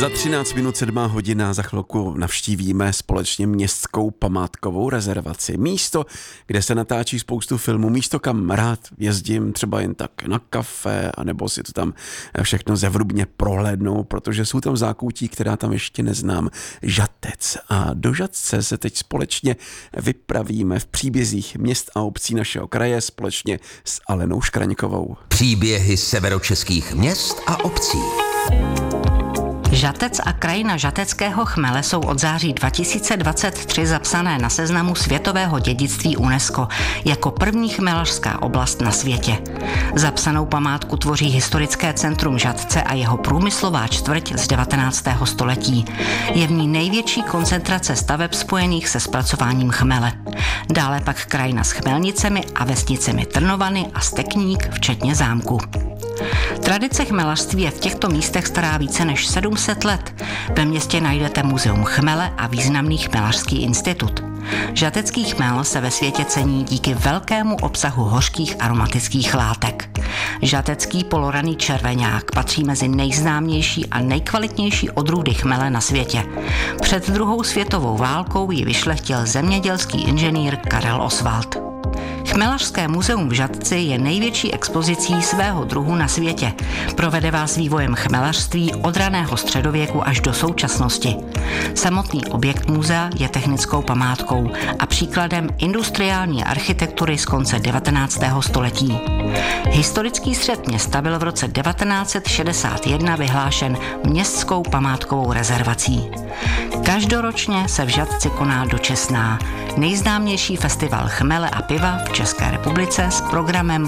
Za 13 minut 7 hodina, za chvilku navštívíme společně městskou památkovou rezervaci. Místo, kde se natáčí spoustu filmů, místo, kam rád jezdím třeba jen tak na kafe, anebo si to tam všechno zevrubně prohlédnu, protože jsou tam zákoutí, která tam ještě neznám. Žatec. A do Žatce se teď společně vypravíme v příbězích měst a obcí našeho kraje společně s Alenou Škraňkovou. Příběhy severočeských měst a obcí. Žatec a krajina žateckého chmele jsou od září 2023 zapsané na seznamu světového dědictví UNESCO jako první chmelařská oblast na světě. Zapsanou památku tvoří historické centrum Žatce a jeho průmyslová čtvrť z 19. století. Je v ní největší koncentrace staveb spojených se zpracováním chmele. Dále pak krajina s chmelnicemi a vesnicemi Trnovany a Stekník, včetně zámku. Tradice chmelařství je v těchto místech stará více než 700 let. Ve městě najdete muzeum chmele a významný chmelařský institut. Žatecký chmel se ve světě cení díky velkému obsahu hořkých aromatických látek. Žatecký poloraný červeňák patří mezi nejznámější a nejkvalitnější odrůdy chmele na světě. Před druhou světovou válkou ji vyšlechtil zemědělský inženýr Karel Oswald. Chmelařské muzeum v Žatci je největší expozicí svého druhu na světě. Provede vás vývojem chmelařství od raného středověku až do současnosti. Samotný objekt muzea je technickou památkou a příkladem industriální architektury z konce 19. století. Historický střed města byl v roce 1961 vyhlášen městskou památkovou rezervací. Každoročně se v Žatci koná dočesná, nejznámější festival chmele a piva v České republice s programem